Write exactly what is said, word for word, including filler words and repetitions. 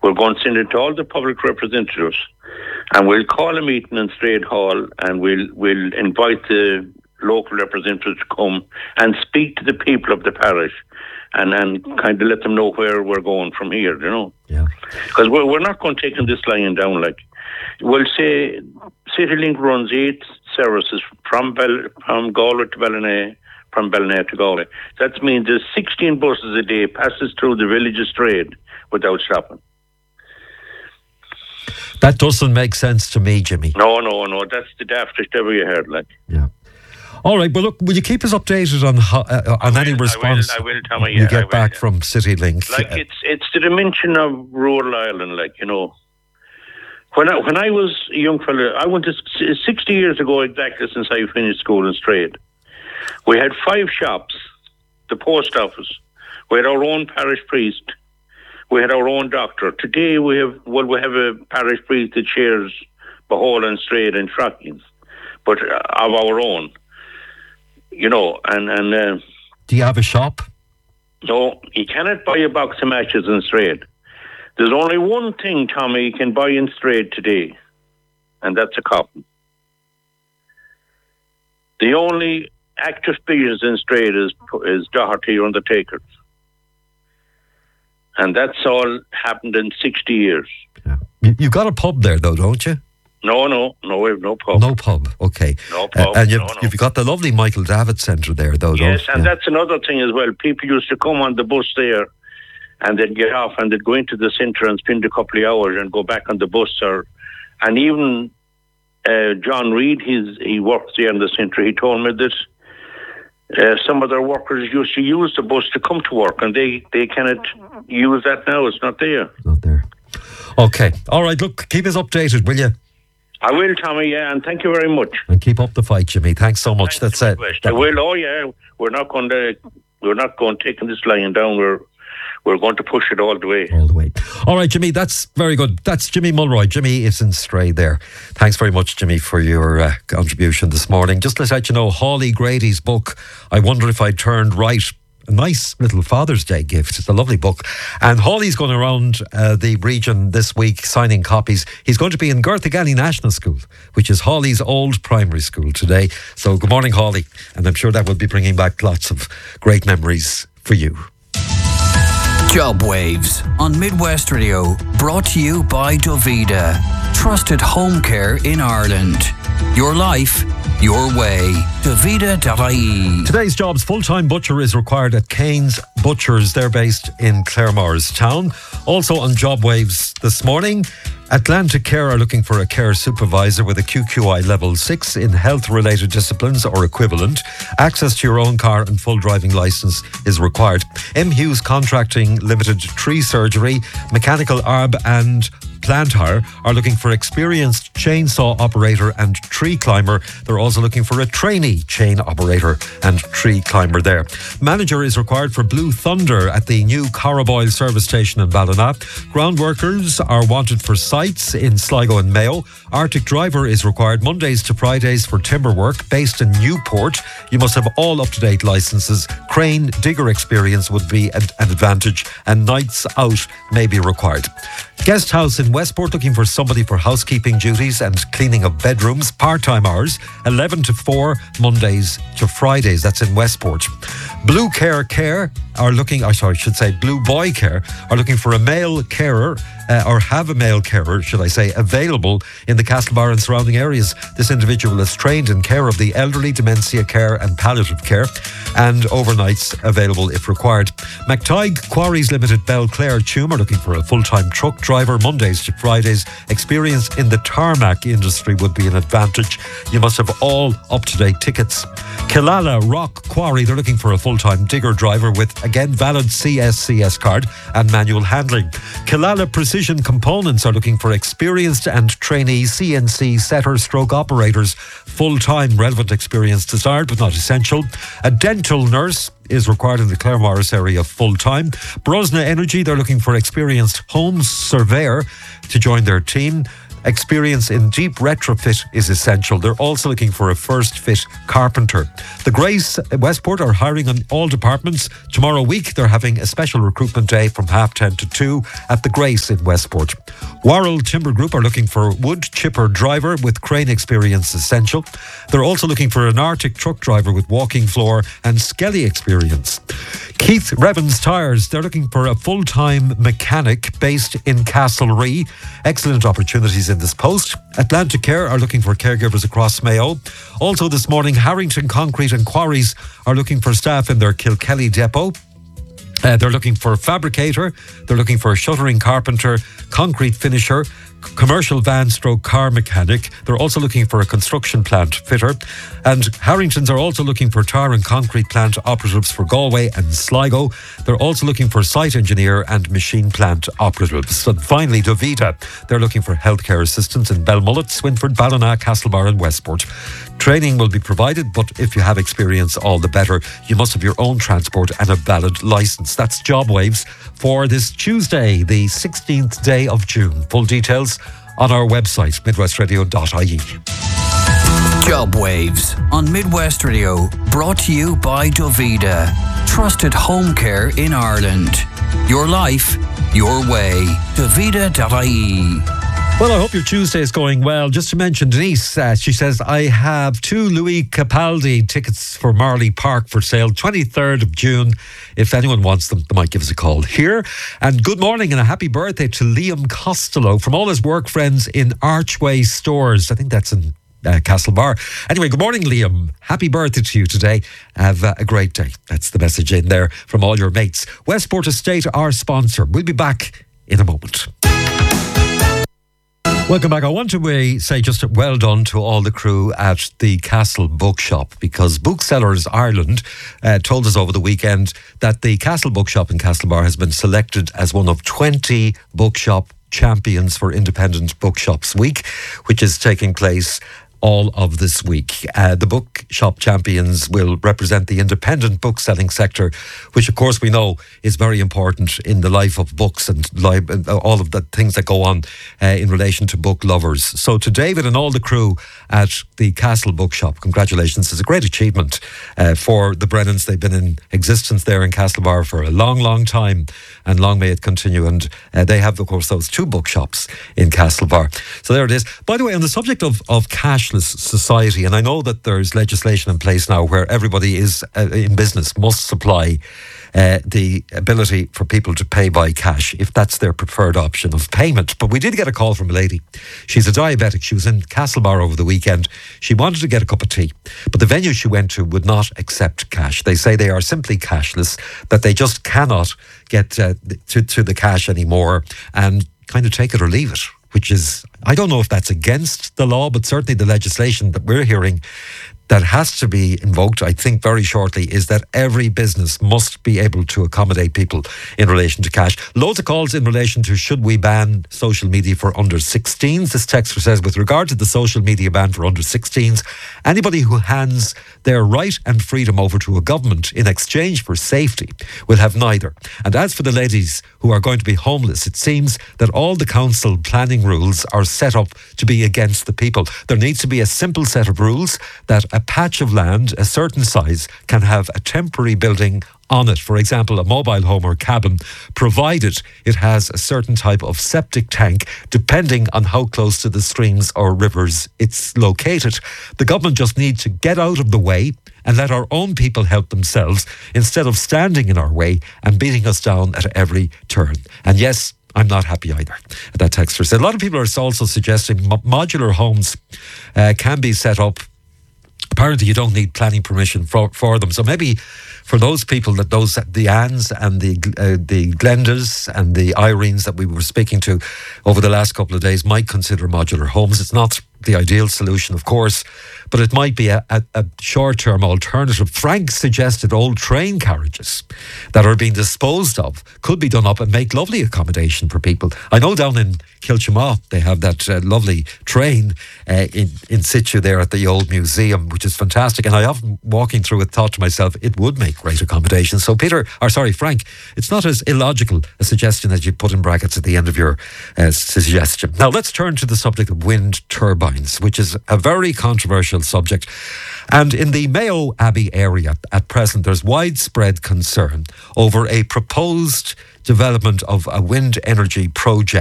We're going to send it to all the public representatives, and we'll call a meeting in Strayed Hall, and we'll we'll invite the local representatives to come and speak to the people of the parish, and and kind of let them know where we're going from here, you know. Yeah. Because we're we're not going to take this lying down. Like, we'll say CityLink runs eight services from Bell, from Galway to Ballina, from Ballina to Galway. That means there's sixteen buses a day passes through the village of Strayed without stopping. That doesn't make sense to me, Jimmy. No, no, no. That's the daftest ever you heard, like. Yeah. All right, well, look, will you keep us updated on ho- uh, on will, any response I will, I will, Tommy, you yeah, get will, back yeah. from CityLink? Like, it's it's the dimension of rural Ireland, like, you know. When I, when I was a young fella, I went to sixty years ago exactly since I finished school in Strayed. We had five shops, the post office. We had our own parish priest. We had our own doctor. Today we have, well, we have a parish priest that shares Bohol and Strayed and Shrockings, but uh, of our own, you know, and... and uh, do you have a shop? No, you cannot buy a box of matches in Strayed. There's only one thing, Tommy, you can buy in Strayed today, and that's a coffin. The only active business in Strayed is, is Doherty Undertakers. And that's all happened in sixty years. Yeah. You've got a pub there, though, don't you? No, no, no, we have no pub. No pub, okay. No pub, uh, and you've, no, no. you've got the lovely Michael Davitt Centre there, though, don't you? Yes, and yeah. that's another thing as well. People used to come on the bus there, and they'd get off and they'd go into the centre and spend a couple of hours and go back on the bus. Or, and even uh, John Reid, he's, he works there in the centre, he told me that uh, some of their workers used to use the bus to come to work, and they, they cannot use that now. It's not there. Not there. Okay. All right, look, keep us updated, will you? I will, Tommy, yeah, and thank you very much. And keep up the fight, Jimmy. Thanks so much. Thanks That's it. I will, oh yeah. We're not going to, we're not going to take this lying down. We're We're going to push it all the way. All the way. All right, Jimmy, that's very good. That's Jimmy Mulroy. Jimmy is in Strayed there. Thanks very much, Jimmy, for your uh, contribution this morning. Just to let you know, Hawley Grady's book, I Wonder If I Turned Right. A nice little Father's Day gift. It's a lovely book. And Hawley's going around uh, the region this week signing copies. He's going to be in Garthagaley National School, which is Hawley's old primary school today. So good morning, Hawley. And I'm sure that will be bringing back lots of great memories for you. Job Waves on Midwest Radio, brought to you by Dovida. Trusted home care in Ireland. Your life, your way. Dovida dot I E. Today's jobs, full-time butcher is required at Kane's Butchers. They're based in Claremorris Also on Job Waves this morning, Atlantic Care are looking for a care supervisor with a Q Q I level six in health-related disciplines or equivalent. Access to your own car and full driving licence is required. M. Hughes Contracting Limited Tree Surgery, Mechanical Arb and Plant Hire are looking for experienced chainsaw operator and tree climber. They're also looking for a trainee chain operator and tree climber there. Manager is required for Blue Thunder at the new Carraboyle service station in Ballina. Ground workers are wanted for sites in Sligo and Mayo. Arctic driver is required Mondays to Fridays for timber work based in Newport. You must have all up-to-date licences. Crane digger experience would be an advantage, and nights out may be required. Guest house in Westport looking for somebody for housekeeping duties and cleaning of bedrooms. Part-time hours, eleven to four, Mondays to Fridays. That's in Westport. Blue Care Care are looking, oh, sorry, I should say Blue Boy Care are looking for a male carer, uh, or have a male carer, should I say, available in the Castlebar and surrounding areas. This individual is trained in care of the elderly, dementia care and palliative care, and overnights available if required. McTighe Quarries Limited Belclare Tume are looking for a full-time truck driver Mondays to Fridays. Experience in the tarmac industry would be an advantage. You must have all up-to-date tickets. Killala Rock Quarry, they're looking for a full-time digger driver with, again, valid C S C S card and manual handling. Killala Precision Components are looking for experienced and trainee C N C setter stroke operators. Full-time relevant experience desired but not essential. A dental nurse is required in the Claremorris area full-time. Brosna Energy, they're looking for experienced home surveyor to join their team. experience in deep retrofit is essential. They're also looking for a first fit carpenter. The Grace Westport are hiring on all departments. Tomorrow week they're having a special recruitment day from half ten to two at the Grace in Westport. Worrell Timber Group are looking for wood chipper driver with crane experience essential. They're also looking for an Arctic truck driver with walking floor and Skelly experience. Keith Revens Tyres, they're looking for a full-time mechanic based in Castlerea. Excellent opportunities in this post. Atlantic Care are looking for caregivers across Mayo. Also this morning, Harrington Concrete and Quarries are looking for staff in their Kilkelly depot. Uh, they're looking for a fabricator, they're looking for a shuttering carpenter, concrete finisher, commercial van stroke car mechanic. They're also looking for a construction plant fitter. And Harringtons are also looking for tar and concrete plant operatives for Galway and Sligo. They're also looking for site engineer and machine plant operatives. And finally, Dovita, they're looking for healthcare assistants in Belmullet, Swinford, Ballina, Castlebar and Westport. Training will be provided, but if you have experience, all the better. You must have your own transport and a valid licence. That's Job Waves for this Tuesday, the sixteenth day of June. Full details on our website, midwest radio dot I E. Job Waves on Midwest Radio, brought to you by Dovida. Trusted home care in Ireland. Your life, your way. Dovida dot I E. Well, I hope your Tuesday is going well. Just to mention, Denise, uh, she says, I have two Louis Capaldi tickets for Marley Park for sale, twenty-third of June. If anyone wants them, they might give us a call here. And good morning and a happy birthday to Liam Costello from all his work friends in Archway Stores. I think that's in uh, Castlebar. Anyway, good morning, Liam. Happy birthday to you today. Have uh, a great day. That's the message in there from all your mates. Westport Estate, our sponsor. We'll be back in a moment. Welcome back. I want to uh, say just well done to all the crew at the Castle Bookshop, because Booksellers Ireland uh, told us over the weekend that the Castle Bookshop in Castlebar has been selected as one of twenty bookshop champions for Independent Bookshops Week, which is taking place all of this week. Uh, the bookshop champions will represent the independent book selling sector, which of course we know is very important in the life of books and li- all of the things that go on uh, in relation to book lovers. So to David and all the crew at the Castle Bookshop, congratulations. It's a great achievement uh, for the Brennans. They've been in existence there in Castlebar for a long, long time, and long may it continue. And uh, they have, of course, those two bookshops in Castlebar. So there it is. By the way, on the subject of, of cash society, and I know that there's legislation in place now where everybody is uh, in business must supply uh, the ability for people to pay by cash if that's their preferred option of payment. But we did get a call from a lady. She's a diabetic. She was in Castlebar over the weekend. She wanted to get a cup of tea, but the venue she went to would not accept cash. They say they are simply cashless, that they just cannot get uh, to, to the cash anymore, and kind of take it or leave it, which is, I don't know if that's against the law, but certainly the legislation that we're hearing that has to be invoked, I think, very shortly, is that every business must be able to accommodate people in relation to cash. Loads of calls in relation to should we ban social media for under sixteens. This texter says, with regard to the social media ban for under sixteens, anybody who hands their right and freedom over to a government in exchange for safety will have neither. And as for the ladies who are going to be homeless, it seems that all the council planning rules are set up to be against the people. There needs to be a simple set of rules that a patch of land, a certain size, can have a temporary building on it, for example, a mobile home or cabin, provided it has a certain type of septic tank, depending on how close to the streams or rivers it's located. The government just needs to get out of the way and let our own people help themselves, instead of standing in our way and beating us down at every turn. And yes, I'm not happy either. That texter said. A lot of people are also suggesting mo- modular homes uh, can be set up. Apparently you don't need planning permission for, for them. So maybe for those people, that those the Anns and the uh, the Glendas and the Irenes that we were speaking to over the last couple of days might consider modular homes. It's not the ideal solution, of course, but it might be a, a, a short-term alternative. Frank suggested old train carriages that are being disposed of could be done up and make lovely accommodation for people. I know down in Kilchamaw they have that uh, lovely train uh, in, in situ there at the old museum, which is fantastic. And I often, walking through it, thought to myself, it would make great accommodation. So Peter, or sorry, Frank, it's not as illogical a suggestion as you put in brackets at the end of your uh, suggestion. Now let's turn to the subject of wind turbines, which is a very controversial subject. And in the Mayo Abbey area at present, there's widespread concern over a proposed development of a wind energy project